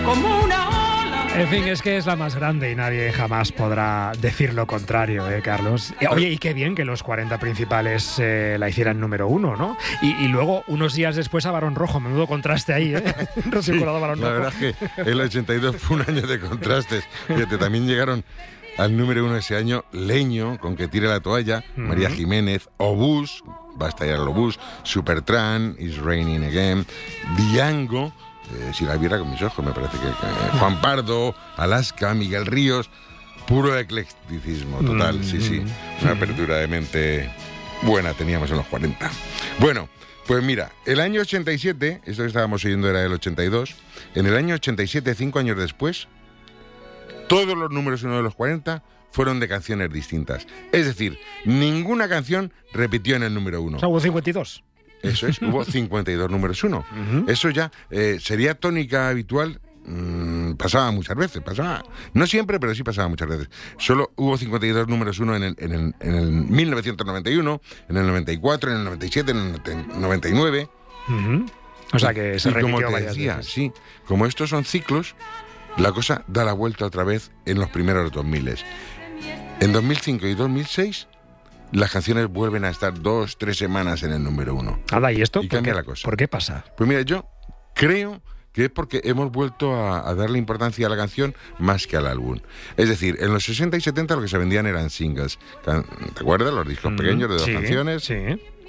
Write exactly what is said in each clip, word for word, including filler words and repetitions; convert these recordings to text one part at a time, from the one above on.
como una ola. En fin, es que es la más grande y nadie jamás podrá decir lo contrario, ¿eh, Carlos? Oye, y qué bien que los cuarenta principales eh, la hicieran número uno, ¿no? Y, y luego, unos días después, a Barón Rojo. Menudo contraste ahí, ¿eh? Rocío Sí, Jurado, Barón la Rojo. verdad es que el ochenta y dos fue un año de contrastes. Fíjate, también llegaron al número uno ese año Leño, con Que tire la toalla, uh-huh. María Jiménez, Obús, Basta ya el Obús, Supertramp, It's Raining Again, Diango, eh, si la viera con mis ojos, me parece que, que Juan Pardo, Alaska, Miguel Ríos, puro eclecticismo total, uh-huh. sí, sí, una apertura de mente buena teníamos en los cuarenta. Bueno, pues mira, el año ochenta y siete, esto que estábamos oyendo era el ochenta y dos, en el año ochenta y siete, cinco años después, todos los números uno de los cuarenta fueron de canciones distintas. Es decir, ninguna canción repitió en el número uno. O sea, hubo cincuenta y dos. Eso es, hubo cincuenta y dos números uno. Uh-huh. Eso ya eh, sería tónica habitual. Mmm, pasaba muchas veces, pasaba. No siempre, pero sí pasaba muchas veces. Solo hubo cincuenta y dos números uno en el, en el, en el mil novecientos noventa y uno, en el noventa y cuatro, en el noventa y siete, en el noventa y nueve. Uh-huh. O sea que se y repitió como te varias decía, veces. Sí, como estos son ciclos, la cosa da la vuelta otra vez en los primeros dos mil. En dos mil cinco y dos mil seis, las canciones vuelven a estar dos, tres semanas en el número uno. Nada, ¿y esto y por cambia qué, la cosa. ¿Por qué pasa? Pues mira, yo creo que es porque hemos vuelto a, a darle importancia a la canción más que al álbum. Es decir, en los sesenta y setenta lo que se vendían eran singles. ¿Te acuerdas? Los discos mm, pequeños de dos sí, canciones. Sí.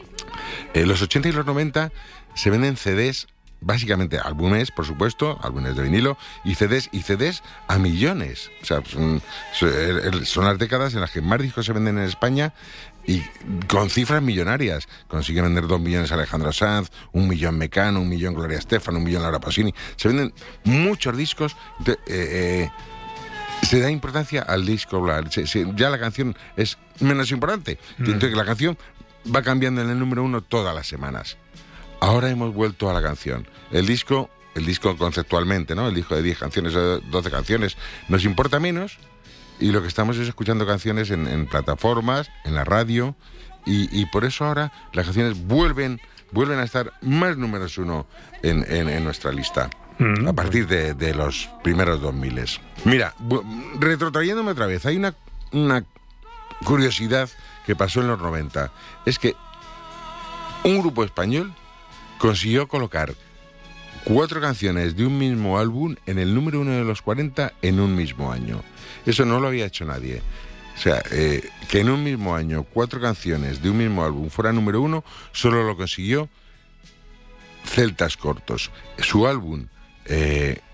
En los ochenta y los noventa se venden C Ds, básicamente álbumes, por supuesto, álbumes de vinilo, y C Ds, y C Ds a millones. O sea, son, son las décadas en las que más discos se venden en España y con cifras millonarias. Consigue vender dos millones Alejandro Sanz, un millón Mecano, un millón Gloria Estefan, un millón Laura Pausini. Se venden muchos discos. De, eh, eh, se da importancia al disco, se, se, ya la canción es menos importante. Mm. Entonces la canción va cambiando en el número uno todas las semanas. Ahora hemos vuelto a la canción. El disco, el disco conceptualmente, ¿no? El disco de diez canciones o doce canciones nos importa menos, y lo que estamos es escuchando canciones en, en plataformas, en la radio, y, y por eso ahora las canciones vuelven, vuelven a estar más números uno en, en, en nuestra lista. Mm, a partir de, de los primeros dos miles. Mira, retrotrayéndome otra vez, hay una, una curiosidad que pasó en los noventa. Es que un grupo español consiguió colocar cuatro canciones de un mismo álbum en el número uno de los cuarenta en un mismo año. Eso no lo había hecho nadie. O sea, eh, que en un mismo año cuatro canciones de un mismo álbum fuera número uno, solo lo consiguió Celtas Cortos. Su álbum, eh,